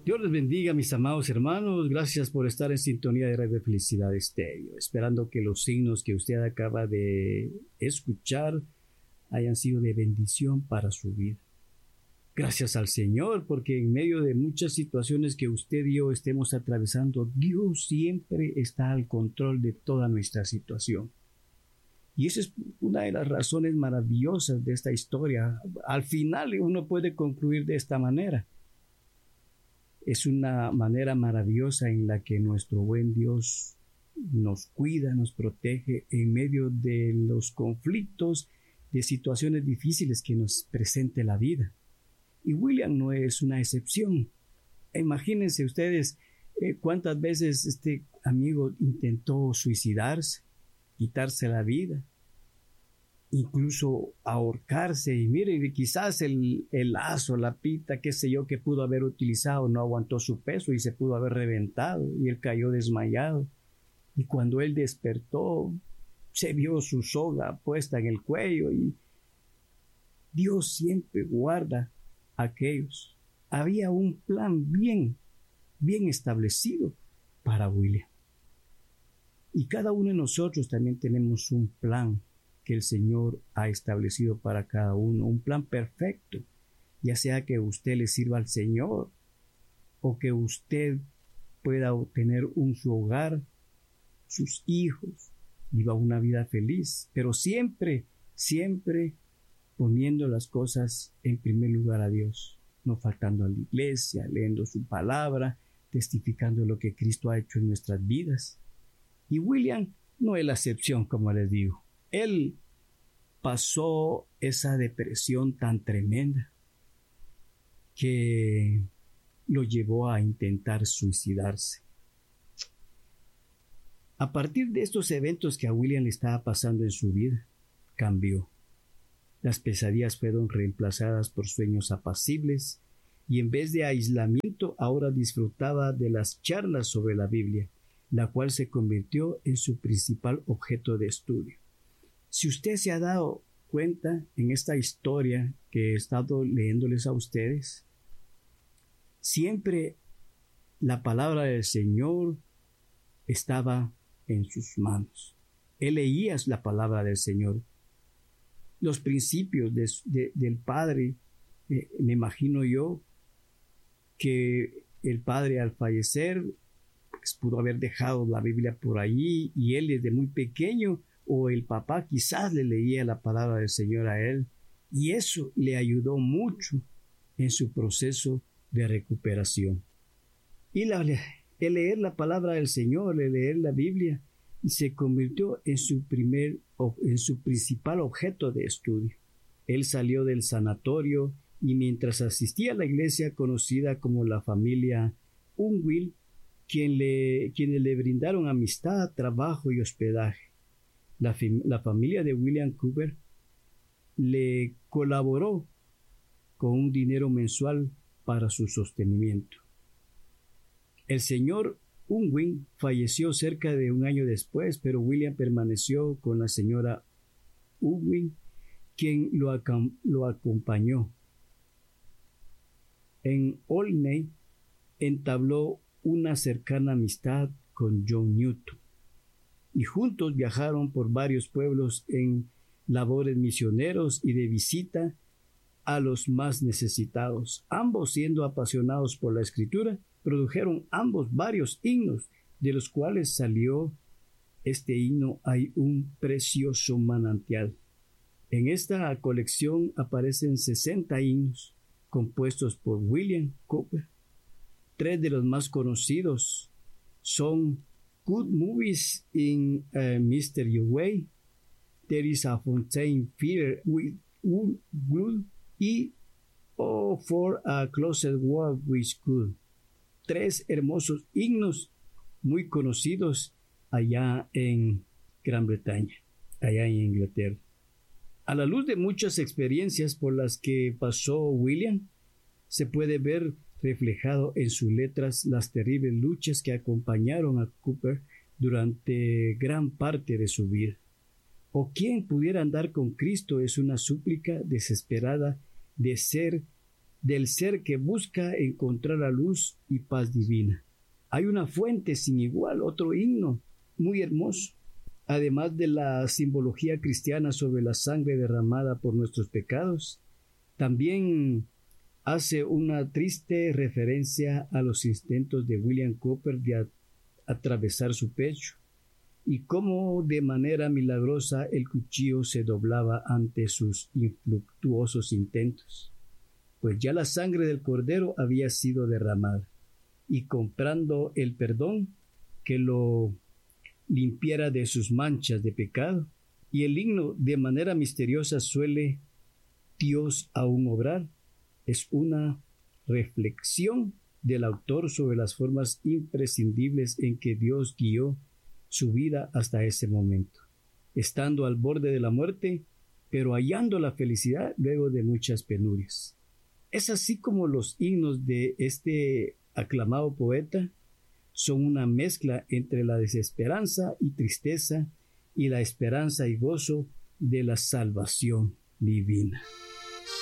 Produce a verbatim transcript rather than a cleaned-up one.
Dios les bendiga, mis amados hermanos. Gracias por estar en sintonía de Red de Felicidad Estéreo. Esperando que los signos que usted acaba de escuchar hayan sido de bendición para su vida. Gracias al Señor, porque en medio de muchas situaciones que usted y yo estemos atravesando, Dios siempre está al control de toda nuestra situación. Y esa es una de las razones maravillosas de esta historia. Al final uno puede concluir de esta manera. Es una manera maravillosa en la que nuestro buen Dios nos cuida, nos protege en medio de los conflictos, de situaciones difíciles que nos presente la vida. Y William no es una excepción. Imagínense ustedes eh, cuántas veces este amigo intentó suicidarse, quitarse la vida, incluso ahorcarse. Y mire, quizás el, el lazo, la pita, qué sé yo, que pudo haber utilizado no aguantó su peso y se pudo haber reventado y él cayó desmayado. Y cuando él despertó, se vio su soga puesta en el cuello. Y Dios siempre guarda a aquellos. Había un plan bien, bien establecido para William. Y cada uno de nosotros también tenemos un plan que el Señor ha establecido para cada uno, un plan perfecto, ya sea que usted le sirva al Señor o que usted pueda tener un su hogar, sus hijos, viva una vida feliz, pero siempre, siempre poniendo las cosas en primer lugar a Dios, no faltando a la iglesia, leyendo su palabra, testificando lo que Cristo ha hecho en nuestras vidas. Y William no es la excepción, como les digo. Él pasó esa depresión tan tremenda que lo llevó a intentar suicidarse. A partir de estos eventos que a William le estaba pasando en su vida, cambió. Las pesadillas fueron reemplazadas por sueños apacibles y en vez de aislamiento ahora disfrutaba de las charlas sobre la Biblia, la cual se convirtió en su principal objeto de estudio. Si usted se ha dado cuenta en esta historia que he estado leyéndoles a ustedes, siempre la palabra del Señor estaba en sus manos. Él leía la palabra del Señor. Los principios de, de, del Padre, eh, me imagino yo, que el Padre al fallecer pues, pudo haber dejado la Biblia por allí y él desde muy pequeño, o el papá quizás le leía la palabra del Señor a él, y eso le ayudó mucho en su proceso de recuperación. Y la, el leer la palabra del Señor, el leer la Biblia, se convirtió en su primer, en su principal objeto de estudio. Él salió del sanatorio y mientras asistía a la iglesia conocida como la familia Unwin, quien le, quienes le brindaron amistad, trabajo y hospedaje. La, la familia de William Cooper le colaboró con un dinero mensual para su sostenimiento. El señor Unwin falleció cerca de un año después, pero William permaneció con la señora Unwin, quien lo, lo acompañó. En Olney entabló una cercana amistad con John Newton y juntos viajaron por varios pueblos en labores misioneros y de visita a los más necesitados. Ambos, siendo apasionados por la escritura, produjeron ambos varios himnos, de los cuales salió este himno Hay un precioso manantial. En esta colección aparecen sesenta himnos compuestos por William Cooper. Tres de los más conocidos son Good Movies in a Mysterious Way, There is a Fountain Filled with Blood y Oh for a Closer Walk with God. Tres hermosos himnos muy conocidos allá en Gran Bretaña, allá en Inglaterra. A la luz de muchas experiencias por las que pasó William, se puede ver reflejado en sus letras las terribles luchas que acompañaron a Cooper durante gran parte de su vida. O quien pudiera andar con Cristo es una súplica desesperada de ser del ser que busca encontrar la luz y paz divina. Hay una fuente sin igual, otro himno muy hermoso. Además de la simbología cristiana sobre la sangre derramada por nuestros pecados, también hace una triste referencia a los intentos de William Cowper de a- atravesar su pecho y cómo de manera milagrosa el cuchillo se doblaba ante sus infructuosos intentos, pues ya la sangre del cordero había sido derramada, y comprando el perdón que lo limpiara de sus manchas de pecado. Y el himno de manera misteriosa suele Dios aún obrar. Es una reflexión del autor sobre las formas imprescindibles en que Dios guió su vida hasta ese momento, estando al borde de la muerte, pero hallando la felicidad luego de muchas penurias. Es así como los himnos de este aclamado poeta son una mezcla entre la desesperanza y tristeza y la esperanza y gozo de la salvación divina.